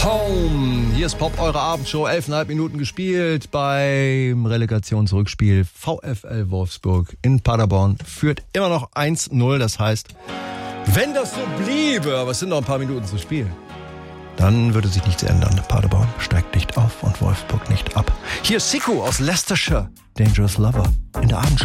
Home. Hier ist Pop, eure Abendshow. 11,5 Minuten gespielt beim Relegationsrückspiel. VfL Wolfsburg in Paderborn führt immer noch 1-0. Das heißt, wenn das so bliebe, aber es sind noch ein paar Minuten zu spielen, dann würde sich nichts ändern. Paderborn steigt nicht auf und Wolfsburg nicht ab. Hier ist Siku aus Leicestershire. Dangerous Lover in der Abendshow.